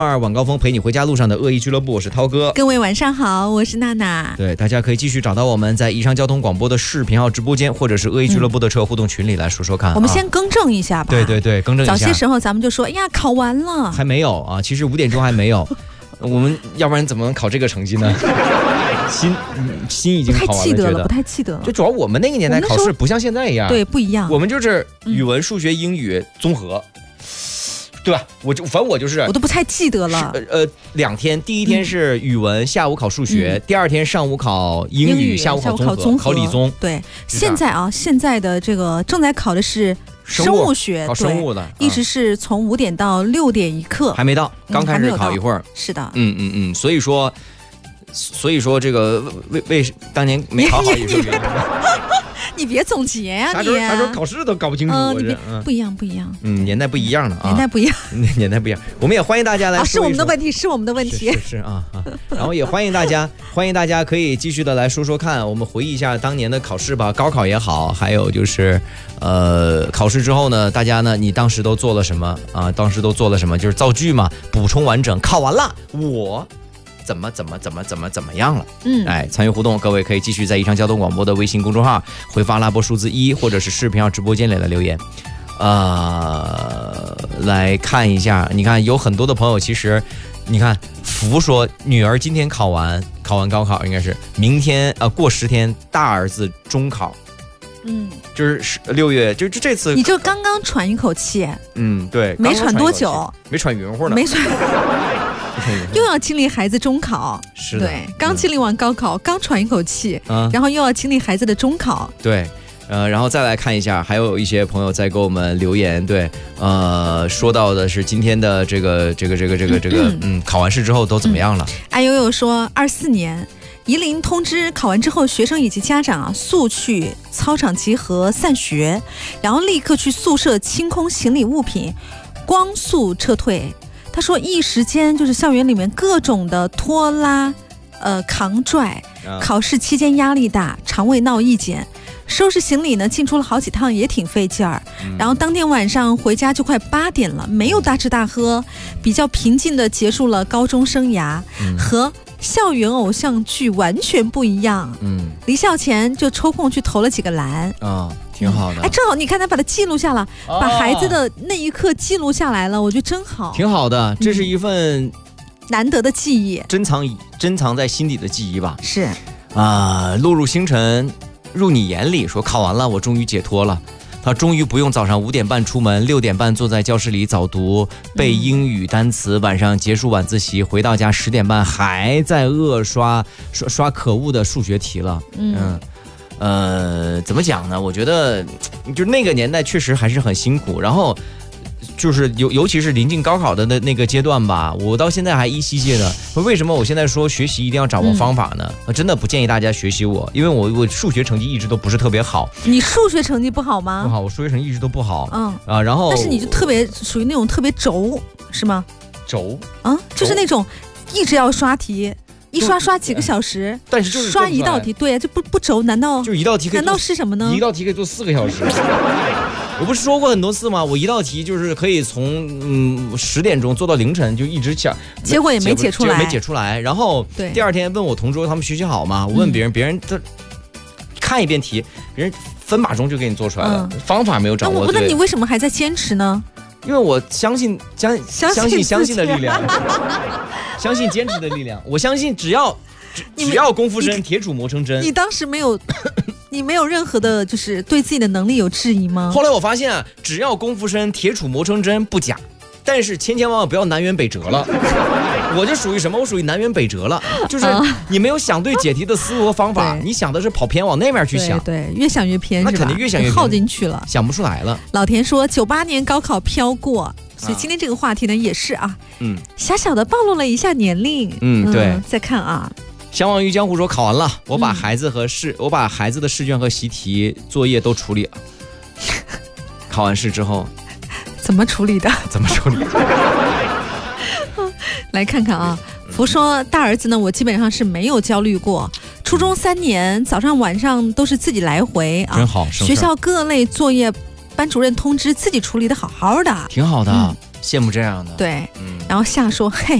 晚高峰陪你回家路上的恶意俱乐部，我是涛哥。 各位晚上好，我是娜娜。 对，大家可以继续找到我们在宜昌交通广播的视频号直播间，或者是恶意俱乐部的车友互动群里来说说看。 我们先更正一下吧。 对对对，更正一下。 早些时候咱们就说，哎呀，考完了， 还没有啊，其实5点钟还没有。我们要不然怎么能考这个成绩呢？心已经考完了， 不太记得了。 就主要我们那个年代考试不像现在一样， 对，不一样。 我们就是语文、数学、英语综合。对吧？反正我就是， 我都不太记得了。 2天，第一天是语文，下午考数学；第二天上午考英语，下午考综合，考理综。 对，现在的这个正在考的是生物学， 考生物的， 一直是从5点到6点一课， 还没到，刚开始考一会儿。 是的， 所以说这个为当年没考好也是原因。 你别总结呀！ 啥时候考试都搞不清楚， 不一样。 年代不一样了啊， 年代不一样。 我们也欢迎大家来说一说， 是我们的问题，是我们的问题， 是啊。然后也欢迎大家可以继续的来说说看，我们回忆一下当年的考试吧，高考也好，还有就是考试之后呢，大家呢，你当时都做了什么啊？就是造句嘛，补充完整。考完了，我怎么样了？参与互动，各位可以继续在宜昌交通广播的微信公众号回发拉波数字1，或者是视频号直播间里来留言。来看一下，你看有很多的朋友，其实你看福说女儿今天考完高考，应该是明天过10天大儿子中考。就是6月，就这次你就刚刚喘一口气。 对， 没喘多久， 没喘匀乎呢， 没喘。又要经历孩子中考， 是的， 对，刚经历完高考，刚喘一口气，然后又要经历孩子的中考， 对，然后再来看一下，还有一些朋友在给我们留言，对，说到的是今天的这个，考完试之后都怎么样了？ 哎呦说24年。宜林通知考完之后，学生以及家长速去操场集合散学，然后立刻去宿舍清空行李物品，光速撤退。他说一时间就是校园里面各种的拖拉扛拽，考试期间压力大，肠胃闹意见，收拾行李呢进出了好几趟也挺费劲儿。然后当天晚上回家就快8点了，没有大吃大喝，比较平静的结束了高中生涯，和校园偶像剧完全不一样。离校前就抽空去投了几个篮挺好的。 正好你看他把它记录下了，把孩子的那一刻记录下来了，我觉得真好， 挺好的。这是一份难得的记忆， 珍藏在心底的记忆吧。 是落入星辰入你眼里，说考完了，我终于解脱了。他终于不用早上5点半出门，6点半坐在教室里早读背英语单词，晚上结束晚自习，回到家10点半还在刷可恶的数学题了。怎么讲呢？我觉得就那个年代确实还是很辛苦，然后就是尤其是临近高考的那个阶段吧，我到现在还依稀记得。为什么我现在说学习一定要掌握方法呢？真的不建议大家学习我，因为我数学成绩一直都不是特别好。 你数学成绩不好吗？ 不好，我数学成绩一直都不好。然后但是你就特别属于那种特别轴，是吗？ 轴就是那种一直要刷题。一刷几个小时， 但是就是刷一道题，对啊，就不轴，难道就一道题可以？ 难道是什么呢？ 一道题可以做4个小时。我不是说过很多次吗？我一道题就是可以从10点钟做到凌晨，就一直讲， 结果也没解出来， 然后第二天问我同桌他们学习好吗？我问别人，别人都看一遍题，别人分把钟就给你做出来了，方法没有掌握。 那你为什么还在坚持呢？ 因为我相信的力量。相信坚持的力量，我相信只要功夫深，铁杵磨成针。 你当时你没有任何的，就是对自己的能力有质疑吗？ 后来我发现只要功夫深，铁杵磨成针不假，但是千万不要南辕北辙了。我就属于什么？我属于南辕北辙了，就是你没有想对解题的思路和方法，你想的是跑偏往那边去想， 对，越想越偏， 那肯定越想越偏， 耗进去了， 想不出来了。 老田说98年高考飘过。所以今天这个话题呢，也是小小的暴露了一下年龄。 对。 再看相忘于江湖说考完了，我把孩子的试卷和习题作业都处理了。考完试之后， 怎么处理的？来看看福说大儿子呢，我基本上是没有焦虑过。初中3年，早上晚上都是自己来回真好。 学校各类作业。班主任通知自己处理的好好的， 挺好的。 羡慕这样的。 对，然后夏说：“嘿，